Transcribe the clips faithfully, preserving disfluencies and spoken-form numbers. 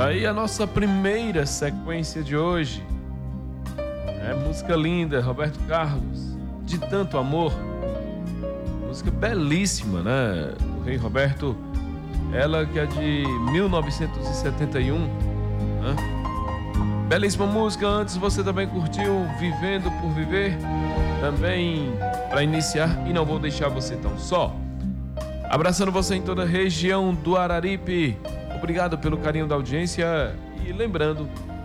Aí a nossa primeira sequência de hoje é música linda, Roberto Carlos, De Tanto Amor. Música belíssima, né? O Rei Roberto, ela que é de mil novecentos e setenta e um, né? Belíssima música. Antes você também curtiu Vivendo por Viver, também para iniciar E Não Vou Deixar Você Tão Só. Abraçando você em toda a região do Araripe. Obrigado pelo carinho da audiência. E lembrando,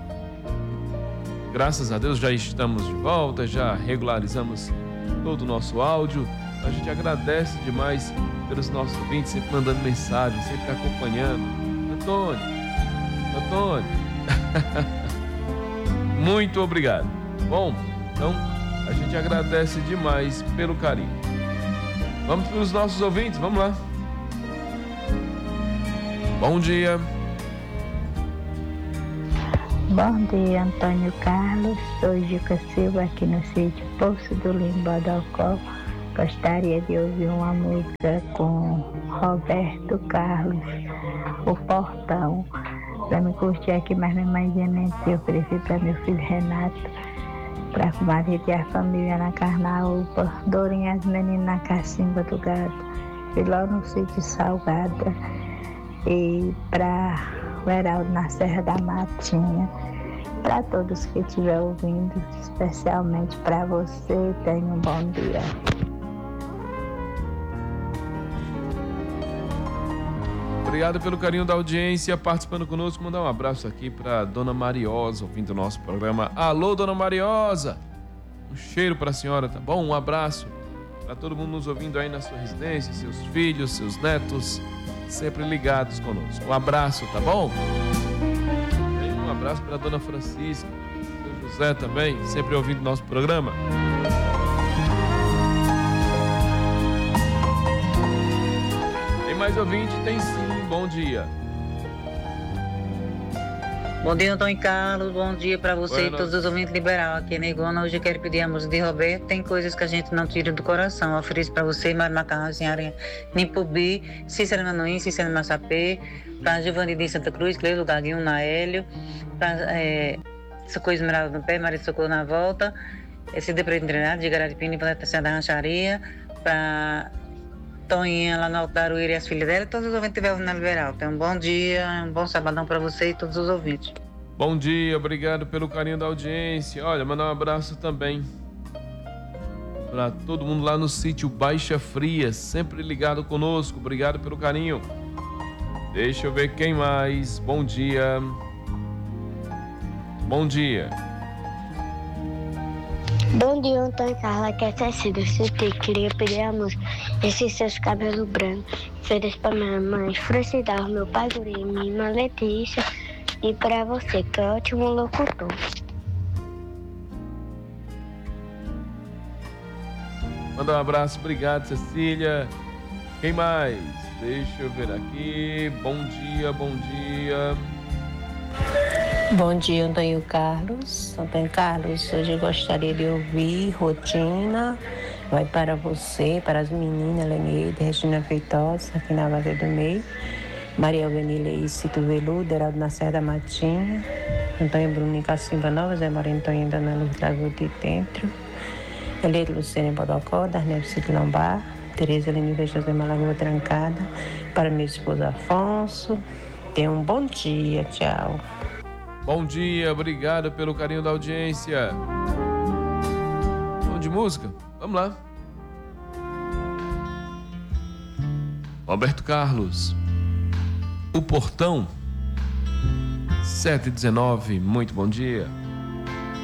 graças a Deus já estamos de volta, já regularizamos todo o nosso áudio. A gente agradece demais pelos nossos ouvintes, sempre mandando mensagem, sempre acompanhando. Antônio, Antônio, muito obrigado. Bom, então a gente agradece demais pelo carinho. Vamos para os nossos ouvintes, vamos lá. Bom dia. Bom dia, Antônio Carlos. Sou Juca Silva, aqui no sítio Poço do Limbodocó. Gostaria de ouvir uma música com Roberto Carlos, O Portão. Para me curtir aqui, mas não imagina, eu ofereci para meu filho Renato, para o marido e a família na Carnaúba, Dourinha as meninas na Cacimba do Gado, e lá no sítio Salgada, e para o Heraldo na Serra da Matinha. Para todos que estiver ouvindo, especialmente para você, tenha um bom dia. Obrigado pelo carinho da audiência, participando conosco. Mandar um abraço aqui para Dona Mariosa, ouvindo o nosso programa. Alô, Dona Mariosa! Um cheiro para a senhora, tá bom? Um abraço para todo mundo nos ouvindo aí na sua residência, seus filhos, seus netos, sempre ligados conosco. Um abraço, tá bom? E um abraço para Dona Francisca, seu José também, sempre ouvindo o nosso programa. Tem mais ouvinte? Tem sim. Bom dia. Bom dia, Antônio Carlos. Bom dia para você Boa e todos noite. os ouvintes liberal aqui na Iguana. Hoje eu quero pedir a música de Roberto. Tem coisas que a gente não tira do coração. Eu ofereço para você, Mário Macarrão, Senharinha, Nimpubi, Cícero Manoim, Cícero Massapê, para Giovanni de Santa Cruz, Cleudo Gaguinho, Naélio, para é, Socorro Esmeralda no pé, Maria Socorro na volta, esse de Preto Treinado, de Gararipina e Plantação da Rancharia, para Toninha lá no Alto da Aruíra e as filhas dela, e todos os ouvintes que estiverem ouvindo na Liberal. Então, um bom dia, um bom sabadão para você e todos os ouvintes. Bom dia, obrigado pelo carinho da audiência. Olha, mandar um abraço também para todo mundo lá no sítio Baixa Fria, sempre ligado conosco. Obrigado pelo carinho. Deixa eu ver quem mais. Bom dia. Bom dia. Bom dia, Antônio Carlos, aqui é Cecília. Se te queria pedir a música Esses Seus Cabelos Brancos. Ofereço para minha mãe Francidal, meu pai Guri, minha irmã Letícia e para você, que é ótimo locutor. Manda um abraço, obrigado, Cecília. Quem mais? Deixa eu ver aqui. Bom dia, bom dia. Bom dia, Antônio Carlos. Antônio Carlos, hoje eu gostaria de ouvir Rotina. Vai para você, para as meninas, Leneide, Regina Feitosa, aqui na Vale do Meio. Maria Alvenila e Cito Veludo, Heraldo na Serra da Matinha. Antônio Bruno em Cacimba Nova, Zé Maria Antônio da Ana Luz Lagoa de Dentro. Eleito Luciana em Bodocó, Darnel Cito Lombar. Tereza Leniva José Malagoa Trancada. Para meu esposo Afonso. Tenha um bom dia, tchau. Bom dia, obrigado pelo carinho da audiência. Vamos de música? Vamos lá. Roberto Carlos, O Portão, sete e dezenove, muito bom dia.